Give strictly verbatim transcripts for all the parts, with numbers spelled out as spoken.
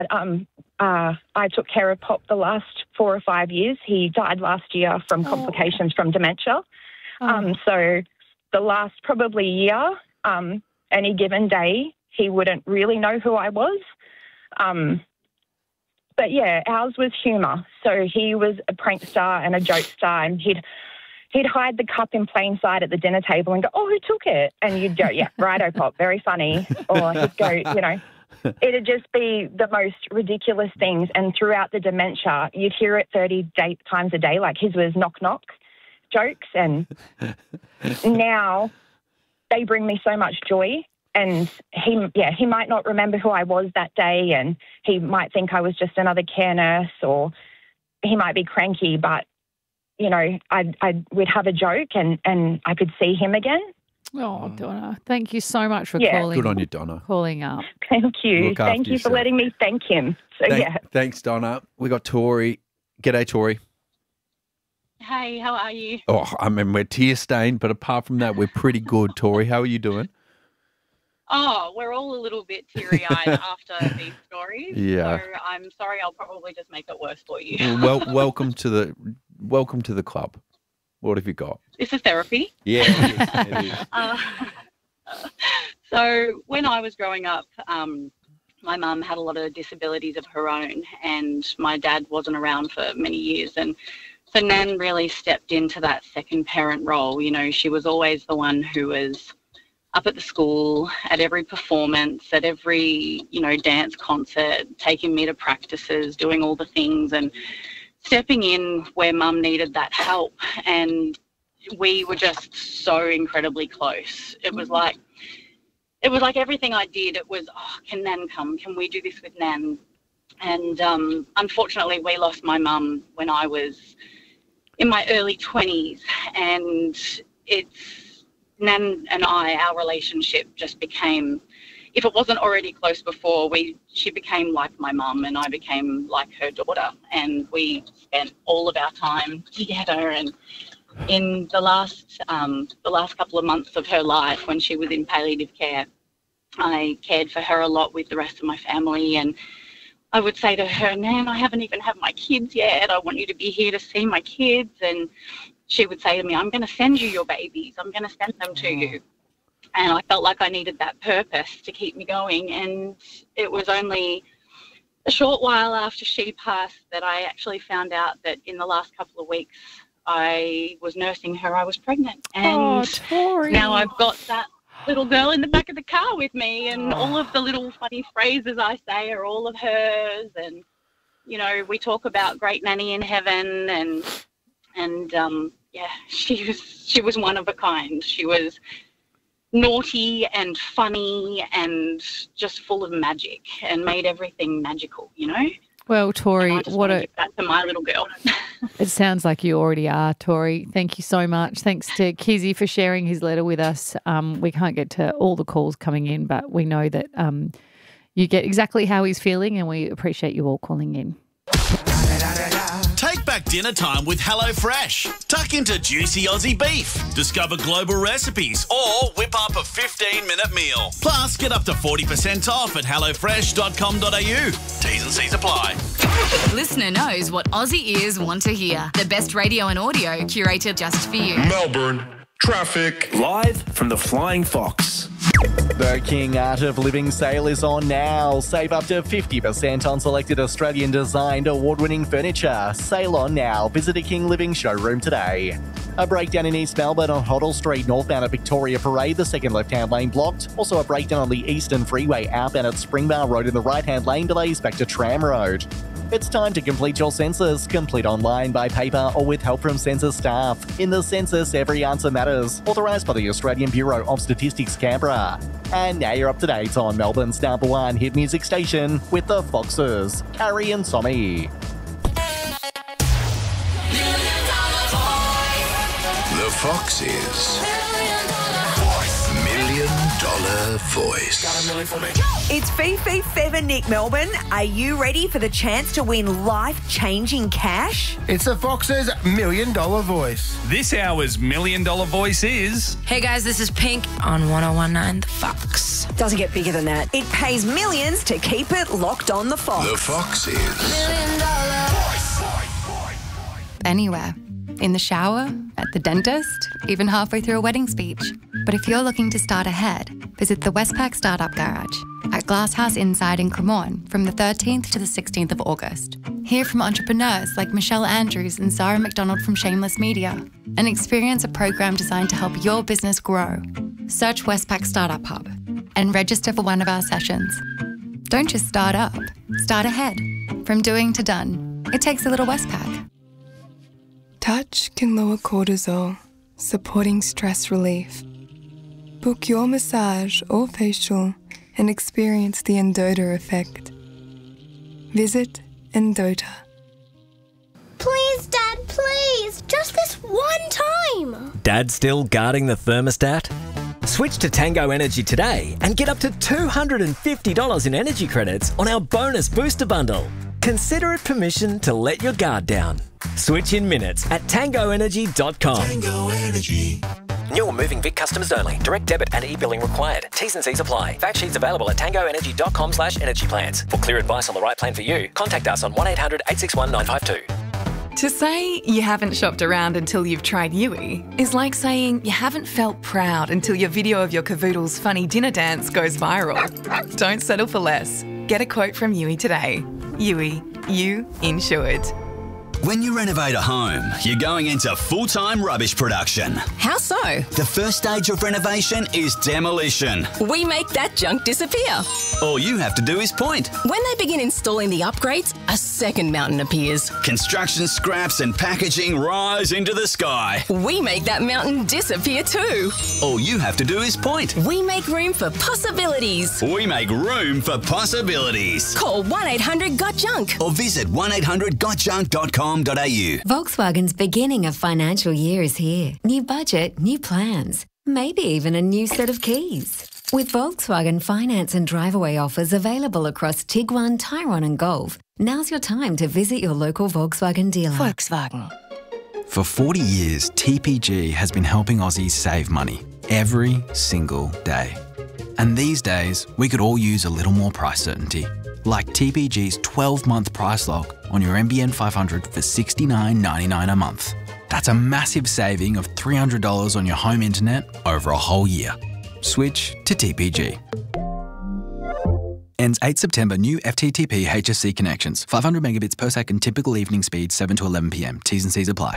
Um, uh, I took care of Pop the last four or five years. He died last year from complications oh. from dementia. Oh. Um, so the last probably year, um, any given day, he wouldn't really know who I was. Um, but, yeah, ours was humour. So he was a prankster and a jokester, and he'd he'd hide the cup in plain sight at the dinner table and go, oh, who took it? And you'd go, yeah, righto, Pop, very funny. Or he'd go, you know, it'd just be the most ridiculous things. And throughout the dementia, you'd hear it thirty day, times a day, like his was knock-knock jokes. And now they bring me so much joy. And he, yeah, he might not remember who I was that day, and he might think I was just another care nurse, or he might be cranky, but, you know, I'd, I'd, we'd have a joke and, and I could see him again. Oh, Donna, thank you so much for yeah. calling. Good on you, Donna. Calling up. Thank you. Look thank you yourself. for letting me thank him. So, Thank, yeah. Thanks, Donna. We got Tori. G'day, Tori. Hey, how are you? Oh, I mean, we're tear-stained, but apart from that, we're pretty good, Tori. How are you doing? Oh, we're all a little bit teary-eyed after these stories. Yeah. So I'm sorry, I'll probably just make it worse for you. Well, welcome to the welcome to the club. What have you got? This is therapy. Yeah, it is. It is. Uh, so when I was growing up, um, my mum had a lot of disabilities of her own, and my dad wasn't around for many years. And so Nan really stepped into that second parent role. You know, she was always the one who was up at the school, at every performance, at every, you know, dance concert, taking me to practices, doing all the things and stepping in where mum needed that help. And we were just so incredibly close. It was like, it was like everything I did, it was, oh, can Nan come? Can we do this with Nan? And um, unfortunately, we lost my mum when I was in my early twenties. And it's, Nan and I, our relationship just became, if it wasn't already close before, we she became like my mum and I became like her daughter. And we spent all of our time together. And in the last um, the last couple of months of her life, when she was in palliative care, I cared for her a lot with the rest of my family. And I would say to her, Nan, I haven't even had my kids yet. I want you to be here to see my kids. And she would say to me, I'm going to send you your babies. I'm going to send them to you. And I felt like I needed that purpose to keep me going. And it was only a short while after she passed that I actually found out that in the last couple of weeks I was nursing her. I was pregnant. And oh, Tori. Now I've got that little girl in the back of the car with me, and all of the little funny phrases I say are all of hers. And, you know, we talk about great nanny in heaven, and, and, um, yeah, she was she was one of a kind. She was naughty and funny and just full of magic and made everything magical, you know? Well, Tori, I just what want to a give that to my little girl. it sounds like you already are, Tori. Thank you so much. Thanks to Kizzy for sharing his letter with us. Um, we can't get to all the calls coming in, but we know that um, you get exactly how he's feeling, and we appreciate you all calling in. Take back dinner time with HelloFresh. Tuck into juicy Aussie beef. Discover global recipes or whip up a fifteen minute meal. Plus, get up to forty percent off at hello fresh dot com dot a u. T's and C's apply. Listener knows what Aussie ears want to hear. The best radio and audio curated just for you. Melbourne traffic. Live from the Flying Fox. The King Art of Living sale is on now. Save up to fifty percent on selected Australian-designed award-winning furniture. Sale on now. Visit a King Living showroom today. A breakdown in East Melbourne on Hoddle Street, northbound at Victoria Parade, the second left-hand lane blocked. Also a breakdown on the Eastern Freeway outbound at Springvale Road in the right-hand lane, delays back to Tram Road. It's time to complete your census. Complete online, by paper, or with help from census staff. In the census, every answer matters. Authorised by the Australian Bureau of Statistics, Canberra. And now you're up to date on Melbourne's number one hit music station with the Foxes, Carrie and Tommy. The Foxes. Million Dollar The Voice. It's Fifi Feather Nick Melbourne. Are you ready for the chance to win life-changing cash? It's the Fox's Million Dollar Voice. This hour's Million Dollar Voice is... Hey guys, this is Pink on one oh one nine The Fox. Doesn't get bigger than that. It pays millions to keep it locked on the Fox. The Fox is... Million Dollar Anywhere. In the shower, at the dentist, even halfway through a wedding speech. But if you're looking to start ahead, visit the Westpac Startup Garage at Glasshouse Inside in Cremorne from the thirteenth to the sixteenth of August. Hear from entrepreneurs like Michelle Andrews and Zara McDonald from Shameless Media and experience a program designed to help your business grow. Search Westpac Startup Hub and register for one of our sessions. Don't just start up, start ahead. From doing to done, it takes a little Westpac. Touch can lower cortisol, supporting stress relief. Book your massage or facial and experience the Endota effect. Visit Endota. Please, Dad, please. Just this one time. Dad still guarding the thermostat? Switch to Tango Energy today and get up to two hundred fifty dollars in energy credits on our bonus booster bundle. Consider it permission to let your guard down. Switch in minutes at tango energy dot com. Tango Energy. New or moving Vic customers only. Direct debit and e-billing required. T's and C's apply. Fact sheets available at tango energy dot com slash energy plans. For clear advice on the right plan for you, contact us on one eight hundred eight six one nine five two. To say you haven't shopped around until you've tried Yui is like saying you haven't felt proud until your video of your cavoodle's funny dinner dance goes viral. Don't settle for less. Get a quote from Yui today. Yui, you insured. When you renovate a home, you're going into full-time rubbish production. How so? The first stage of renovation is demolition. We make that junk disappear. All you have to do is point. When they begin installing the upgrades, a second mountain appears. Construction scraps and packaging rise into the sky. We make that mountain disappear too. All you have to do is point. We make room for possibilities. We make room for possibilities. Call one eight hundred got junk or visit one eight hundred got junk dot com. Volkswagen's beginning of financial year is here. New budget, new plans, maybe even a new set of keys. With Volkswagen finance and drive-away offers available across Tiguan, Tyrone and Golf, now's your time to visit your local Volkswagen dealer. Volkswagen. For forty years, T P G has been helping Aussies save money every single day. And these days, we could all use a little more price certainty. Like T P G's twelve-month price lock on your M B N five hundred for sixty-nine ninety-nine a month. That's a massive saving of three hundred dollars on your home internet over a whole year. Switch to T P G. Ends eighth September. New F T T P H S C connections. five hundred megabits per second. Typical evening speed seven to eleven p m. T's and C's apply.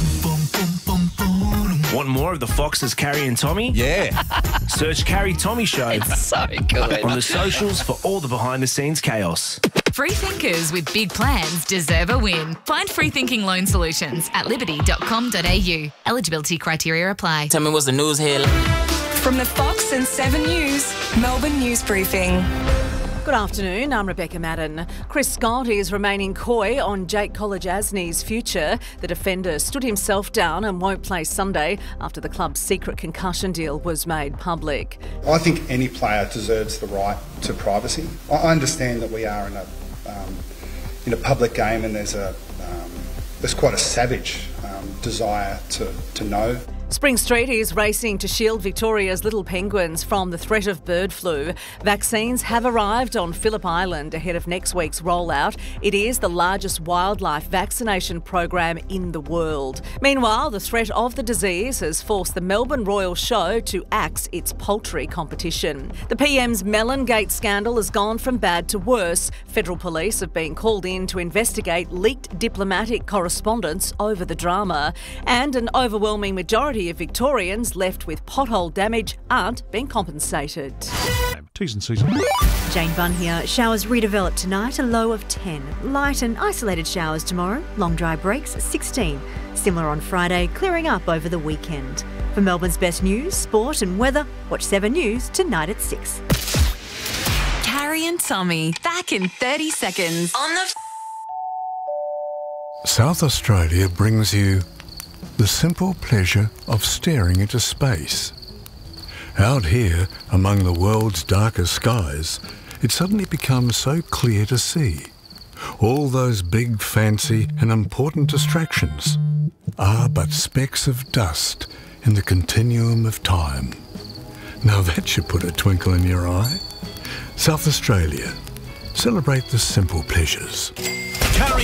Want more of the Foxes, Carrie and Tommy? Yeah. Search Carrie Tommy Show. It's so good. On the socials for all the behind-the-scenes chaos. Free thinkers with big plans deserve a win. Find free thinking loan solutions at liberty dot com dot a u. Eligibility criteria apply. Tell me what's the news here. From the Fox and seven News, Melbourne News Briefing. Good afternoon, I'm Rebecca Madden. Chris Scott is remaining coy on Jake Kolodjasny's future. The defender stood himself down and won't play Sunday after the club's secret concussion deal was made public. I think any player deserves the right to privacy. I understand that we are in a um, in a public game and there's a um, there's quite a savage um, desire to, to know. Spring Street is racing to shield Victoria's little penguins from the threat of bird flu. Vaccines have arrived on Phillip Island ahead of next week's rollout. It is the largest wildlife vaccination program in the world. Meanwhile, the threat of the disease has forced the Melbourne Royal Show to axe its poultry competition. The P M's Melon Gate scandal has gone from bad to worse. Federal police have been called in to investigate leaked diplomatic correspondence over the drama. And an overwhelming majority of Victorians left with pothole damage aren't being compensated. T's and C's. Jane Bunn here. Showers redevelop tonight, a low of ten. Light and isolated showers tomorrow, long dry breaks sixteen. Similar on Friday, clearing up over the weekend. For Melbourne's best news, sport and weather, watch seven News tonight at six. Carrie and Tommy, back in thirty seconds. On the... South Australia brings you the simple pleasure of staring into space. Out here, among the world's darkest skies, it suddenly becomes so clear to see. All those big, fancy and important distractions are but specks of dust in the continuum of time. Now that should put a twinkle in your eye. South Australia. Celebrate the simple pleasures.